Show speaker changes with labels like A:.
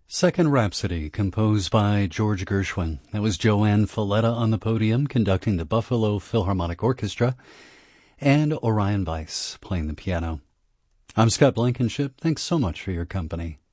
A: Second Rhapsody, composed by George Gershwin. That was Joanne Falletta on the podium, conducting the Buffalo Philharmonic Orchestra, and Orion Weiss playing the piano. I'm Scott Blankenship. Thanks so much for your company.